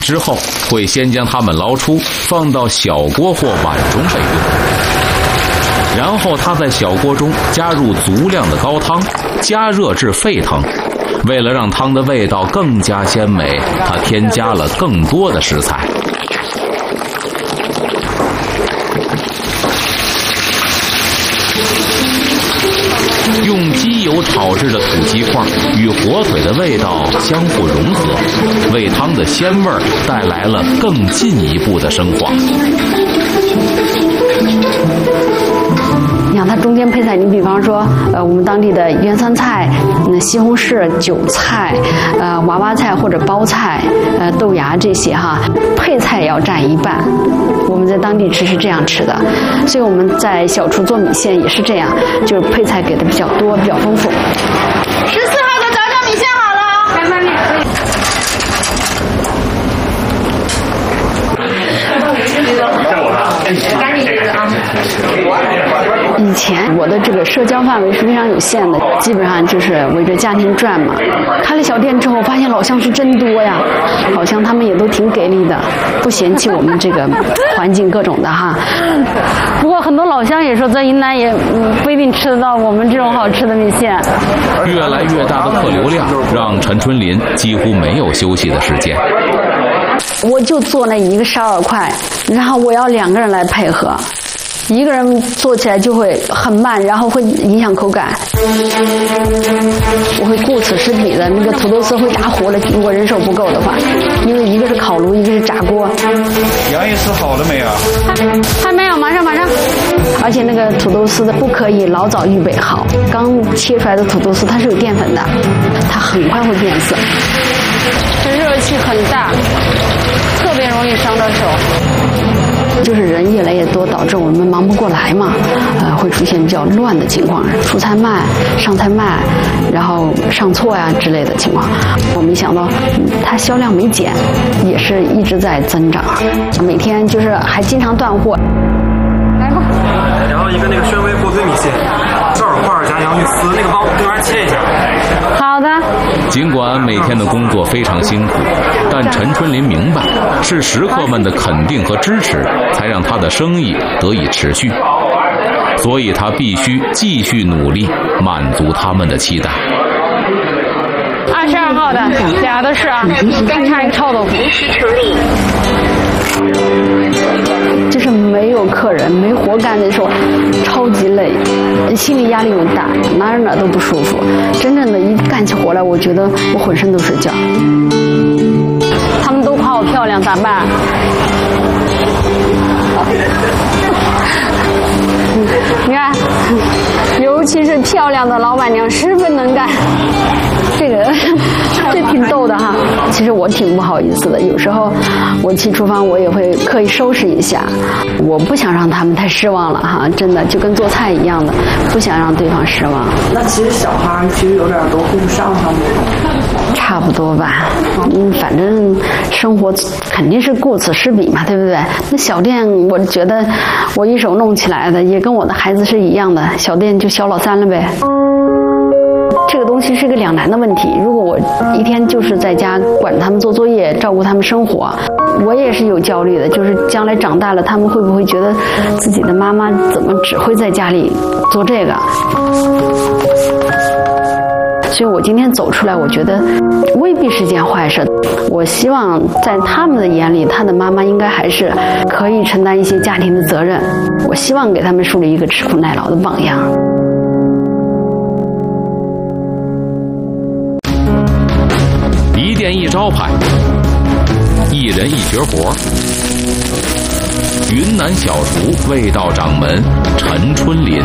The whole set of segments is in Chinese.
之后会先将它们捞出，放到小锅或碗中备用。然后他在小锅中加入足量的高汤，加热至沸腾。为了让汤的味道更加鲜美，他添加了更多的食材。用鸡油炒制的土鸡块与火腿的味道相互融合，为汤的鲜味带来了更进一步的升华。 你看它中间配菜，你比方说，我们当地的原酸菜、西红柿、韭菜、娃娃菜或者包菜、豆芽这些哈，配菜要占一半。我们在当地吃是这样吃的，所以我们在小厨做米线也是这样，就是配菜给的比较多，比较丰富。14号的炸酱米线好了，干拌面可以。赶紧这个啊！以前我的这个社交范围是非常有限的，基本上就是围着家庭转嘛。开了小店之后，发现老乡是真多呀，好像他们也都挺给力的，不嫌弃我们这个环境各种的哈。不过很多老乡也说，在云南也不一定吃得到我们这种好吃的米线。 越来越大的客流量让陈春林几乎没有休息的时间。 我就做那一个12块，然后我要2个人来配合，一个人做起来就会很慢，然后会影响口感。我会顾此失彼的，那个土豆丝会打糊了，如果人手不够的话，因为一个是烤炉，一个是炸锅。 羊也吃好了没有？ 还没有，马上。而且那个土豆丝的不可以老早预备好，刚切出来的土豆丝它是有淀粉的，它很快会变色。这热气很大，特别容易伤到手。就是人越来越多，导致我们忙不过来嘛，会出现比较乱的情况，出菜慢、上菜慢，然后上错呀之类的情况。我没想到，它销量没减，也是一直在增长，每天就是还经常断货。来吧。 然后一个那个宣威火腿米线，12块加洋芋丝，那个帮我对面切一下。 好的。 尽管每天的工作非常辛苦，但陈春林明白，是食客们的肯定和支持，才让他的生意得以持续。所以他必须继续努力，满足他们的期待。 22号的俩都是啊，再差一个臭豆腐。就是没有客人、没活干的时候，超级累，心理压力又大，哪都不舒服。真正的一干起活来，我觉得我浑身都是劲儿。他们都夸我漂亮，咋办？你看，尤其是漂亮的老板娘十分能干。这挺逗的哈。其实我挺不好意思的，有时候我去厨房我也会刻意收拾一下，我不想让他们太失望了哈，真的就跟做菜一样的，不想让对方失望。 那其实小孩其实有点都顾不上他们。 差不多吧，反正生活肯定是顾此失彼嘛，对不对？那小店我觉得我一手弄起来的，也跟我的孩子是一样的，小店就小老三了呗。这个东西是个两难的问题，如果我一天就是在家管他们做作业，照顾他们生活，我也是有焦虑的，就是将来长大了他们会不会觉得自己的妈妈怎么只会在家里做这个。所以我今天走出来，我觉得未必是件坏事。我希望在他们的眼里，他的妈妈应该还是可以承担一些家庭的责任。我希望给他们树立一个吃苦耐劳的榜样。 一店一招牌，一人一绝活。云南小厨味道掌门陈春林。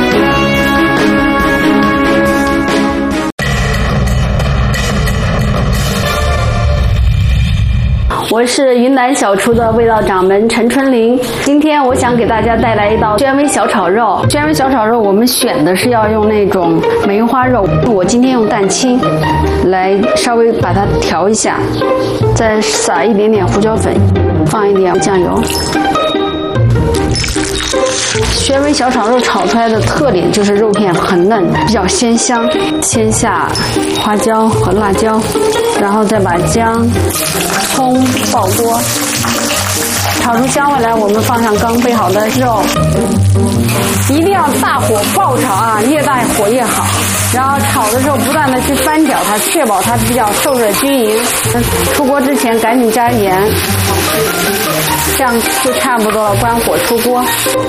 我是云南小厨的味道掌门陈春林。今天我想给大家带来一道宣威小炒肉。宣威小炒肉我们选的是要用那种梅花肉，我今天用蛋清来稍微把它调一下，再撒一点点胡椒粉，放一点酱油。 旋尾小炒肉炒出来的特点就是肉片很嫩，比较鲜香。先下花椒和辣椒，然后再把姜、葱爆锅，炒出香味来，我们放上刚备好的肉，一定要大火爆炒啊，越大火越好。然后炒的时候不断的去翻搅它，确保它比较受热均匀。出锅之前赶紧加盐，这样就差不多了，关火出锅。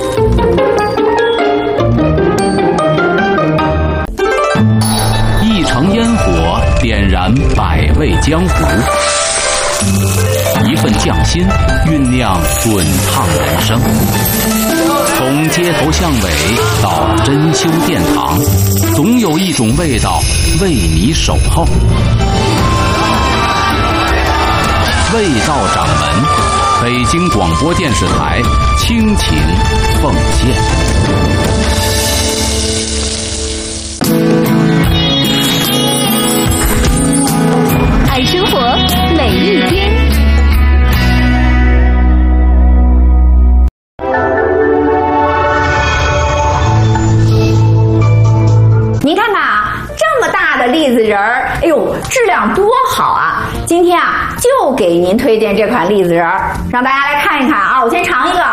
一城烟火点燃百味江湖，一份匠心酝酿滚烫人生。从街头巷尾到珍馐殿堂，总有一种味道为你守候。味道掌门，北京广播电视台倾情奉献。 爱生活，每一天。 您看看啊，这么大的栗子仁儿，哎呦，质量多好啊！今天啊，就给您推荐这款栗子仁儿，让大家来看一看啊。我先尝一个，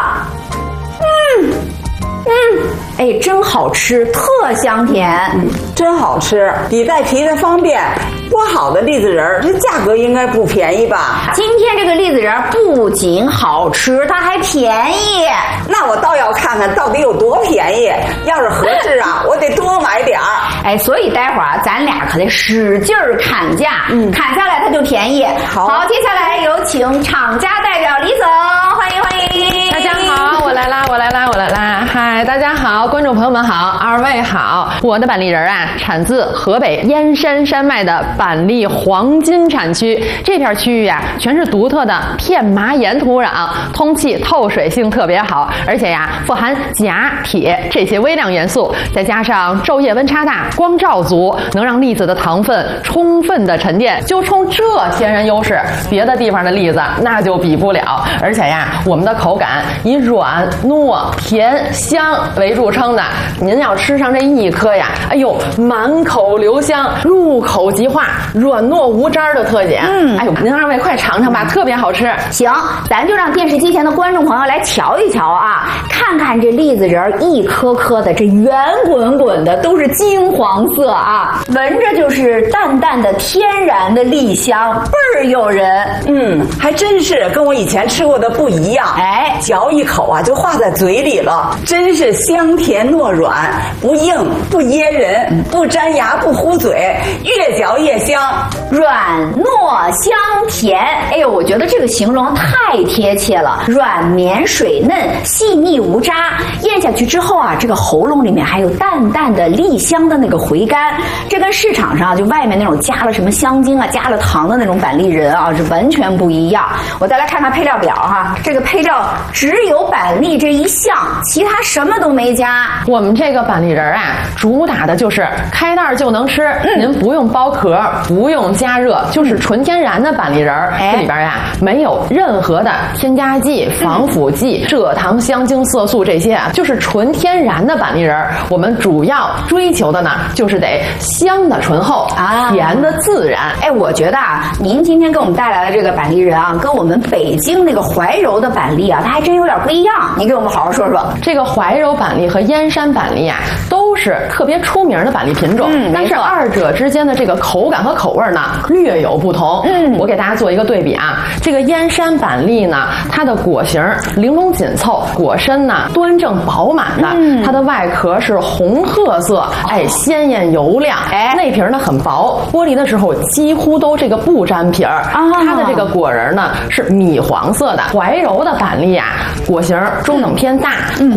哎，真好吃，特香甜， 真好吃，比带皮的方便。剥好的栗子仁儿，这价格应该不便宜吧？ 今天这个栗子仁儿不仅好吃，它还便宜。 那我倒要看看到底有多便宜。要是合适啊，我得多买点儿。 哎，所以待会儿啊，咱俩可得使劲儿砍价，砍下来它就便宜。好，接下来有请厂家代表李总，欢迎欢迎。 大家好，我来啦。嗨，大家好，观众朋友们好，二位好。我的板栗仁啊，产自河北燕山山脉的板栗黄金产区，这片区域啊，全是独特的片麻岩土壤，通气透水性特别好，而且呀，富含钾、铁这些微量元素，再加上昼夜温差大，光照足，能让栗子的糖分充分的沉淀。就冲这天然优势，别的地方的栗子那就比不了。而且呀，我们的口感以软、糯、甜、香为著称的，您要吃上这一颗呀，哎呦，满口留香，入口即化，软糯无渣的特点。哎呦，您二位快尝尝吧，特别好吃。 行，咱就让电视机前的观众朋友来瞧一瞧啊，看看这栗子仁儿一颗颗的，这圆滚滚的，都是金黄色啊，闻着就是淡淡的天然的栗香，倍儿诱人。 还真是跟我以前吃过的不一样。 哎， 嚼一口啊，就化在嘴里了，真是香甜糯软，不硬不噎人，不粘牙不糊嘴，越嚼越香， 软糯香甜。哎呦，我觉得这个形容太贴切了，软绵水嫩，细腻无渣，咽下去之后啊，这个喉咙里面还有淡淡的栗香的那个回甘，这跟市场上就外面那种加了什么香精啊、加了糖的那种板栗仁啊是完全不一样。我再来看看配料表哈，这个配料只有板栗这一项，其他什么都没加。 我们这个板栗仁啊，主打的就是开袋就能吃，您不用剥壳，不用加热，就是纯天然的板栗仁。这里边呀，没有任何的添加剂、防腐剂、蔗糖、香精、色素这些啊，就是纯天然的板栗仁。我们主要追求的呢，就是得香的醇厚啊，甜的自然。 哎，我觉得啊，您今天给我们带来的这个板栗仁啊，跟我们北京那个怀柔的板栗啊，它还真有点不一样。你给我们好好说说。 这个怀柔板栗和燕山板栗啊，都是特别出名的板栗品种，但是二者之间的这个口感和口味呢，略有不同。我给大家做一个对比啊，这个燕山板栗呢，它的果形玲珑紧凑，果身呢端正饱满的，它的外壳是红褐色，哎，鲜艳油亮，哎，内皮呢很薄，剥离的时候几乎都这个不沾皮儿。它的这个果仁呢是米黄色的。怀柔的板栗啊，果形中等偏大，果身呢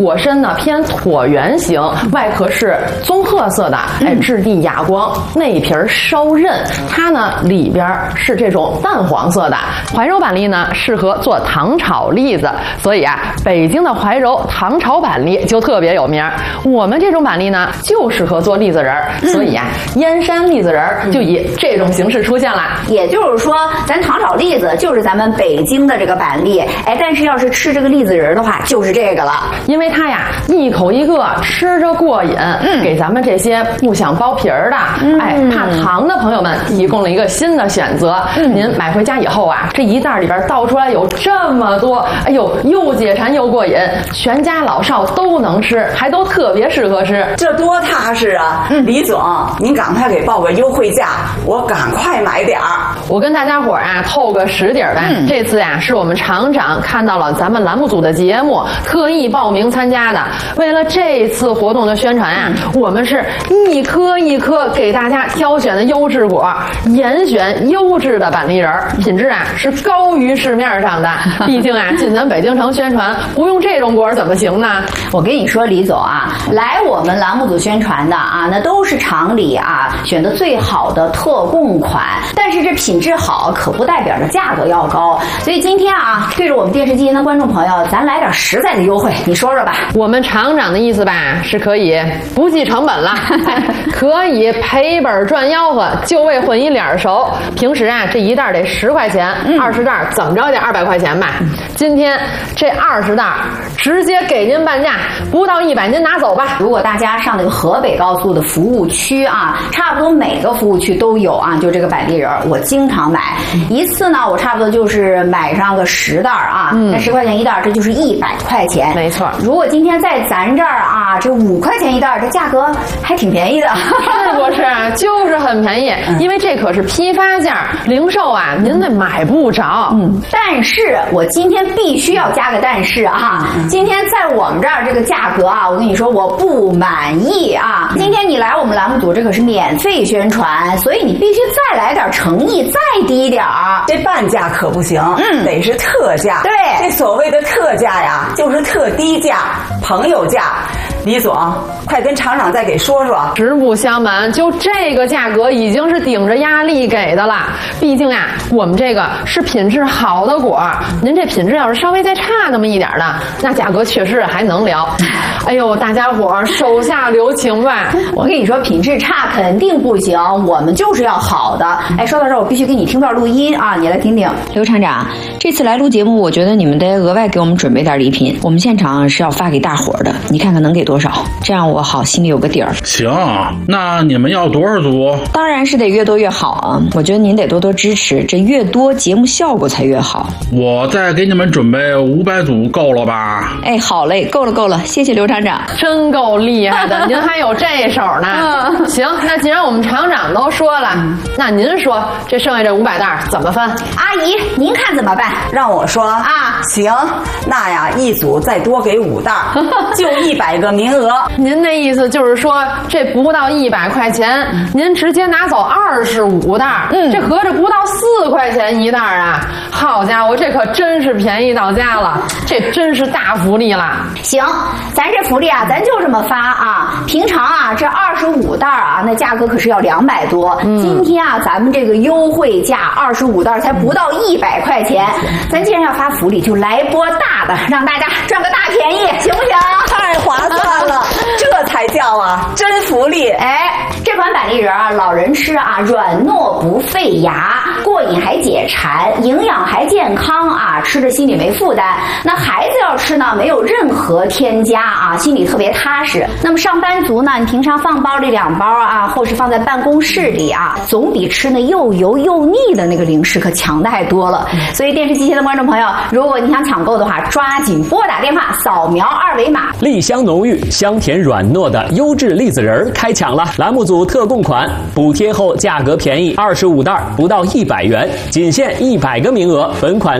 呢偏椭圆形，外壳是棕褐色的，质地哑光，内皮稍韧。它呢里边是这种淡黄色的。怀柔板栗呢适合做糖炒栗子，所以啊，北京的怀柔糖炒板栗就特别有名。我们这种板栗呢就适合做栗子仁儿，所以啊，燕山栗子仁儿就以这种形式出现了。 也就是说，咱糖炒栗子就是咱们北京的这个板栗，但是要是吃这个栗子仁的话，就是这个了。 因为它呀一口一个，吃着过瘾，给咱们这些不想剥皮儿的，怕糖的朋友们提供了一个新的选择。您买回家以后啊，这一袋里边倒出来有这么多，哎呦，又解馋又过瘾，全家老少都能吃，还都特别适合吃， 这多踏实啊！李总，您赶快给报个优惠价，我赶快买点儿。 我跟大家伙儿啊透个实底儿呗。这次呀是我们厂长看到了咱们栏目组的节目，特意报名参加的。为了这次活动的宣传啊，我们是一颗一颗给大家挑选的优质果，严选优质的板栗仁儿，品质啊是高于市面上的。毕竟啊进咱北京城宣传，不用这种果怎么行呢？ 我跟你说，李总啊，来我们栏目组宣传的啊，那都是厂里啊选的最好的特供款。但是这品质好，可不代表着价格要高。所以今天啊，对着我们电视机前的观众朋友，咱来点实在的优惠，你说说吧。 我们厂长的意思吧，是可以不计成本了，可以赔本赚吆喝，就为混一脸熟。平时啊，这一袋得10块钱，20袋怎么着也得200块钱吧。今天这20袋直接给您半价，不到100您拿走吧。 如果大家上那个河北高速的服务区啊，差不多每个服务区都有啊，就这个板栗仁，我经常买。一次呢，我差不多就是买上个10袋啊，那10块钱一袋，这就是100块钱。 没错。 如果今天在咱这儿啊，这5块钱一袋，这价格还挺便宜的。 是不是？就是很便宜，因为这可是批发价，零售啊您那买不着。 但是我今天必须要加个但是啊，今天在我们这儿这个价格啊，我跟你说我不满意啊。今天你来我们栏目组，这可是免费宣传，所以你必须再来点诚意，再低点儿。 这半价可不行，得是特价。 对， 这所谓的特价呀，就是特低价、朋友价。李总，快跟厂长再给说说。 实不相瞒，就这个价格已经是顶着压力给的了。毕竟呀，我们这个是品质好的果，您这品质要是稍微再差那么一点的，那价格确实还能聊。哎呦，大家伙儿手下留情吧！ 我跟你说，品质差肯定不行，我们就是要好的。说到这儿，我必须给你听段录音啊，你来听听。 刘厂长，这次来录节目，我觉得你们得额外给我们准备点礼品，我们现场是要发给大伙儿的，你看看能给多少，这样我好心里有个底儿。 行，那你们要多少组？ 当然是得越多越好啊！我觉得您得多多支持，这越多节目效果才越好。 我再给你们准备500组，够了吧？ 好嘞，够了，谢谢刘厂长， 真够厉害的，您还有这手呢。行，那既然我们厂长都说了，那您说这剩下这500袋怎么分？ 阿姨，您看怎么办？ 让我说啊，行，那呀一组再多给5袋，就100个名额。 您那意思就是说，这不到100块钱，您直接拿走25袋，这合着不到4块钱一袋啊！好家伙，这可真是便宜到家了，这真是大福利了。 行，咱这福利啊，咱就这么发啊。平常啊，这25袋啊，那价格可是要200多。今天啊，咱们这个优惠价25袋才不到100块钱。咱既然要发福利，就来波大的，让大家赚个大便宜，行不行？ 太划算了，这才叫啊真福利！ 这款板栗仁啊，老人吃啊，软糯不费牙，过瘾还解馋，营养还健康啊，吃着心里没负担。那孩子要吃呢，没有任何添加啊，心里特别踏实。那么上班族呢，你平常放包里2包啊，或是放在办公室里啊，总比吃那又油又腻的那个零食可强太多了。所以电视机前的观众朋友，如果你想抢购的话，抓紧拨打电话，扫描2维码。 栗香浓郁、香甜软糯的优质栗子仁开抢了！栏目组特供款，补贴后价格便宜，25袋不到100元，仅限100个名额。本款栗子仁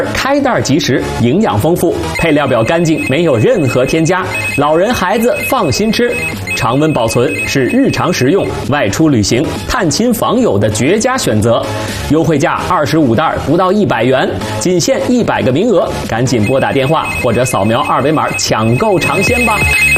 开袋即食，营养丰富，配料表干净，没有任何添加，老人孩子放心吃。常温保存是日常食用、外出旅行、探亲访友的绝佳选择。优惠价25袋不到100元，仅限100个名额，赶紧拨打电话或者扫描2维码抢购尝鲜吧。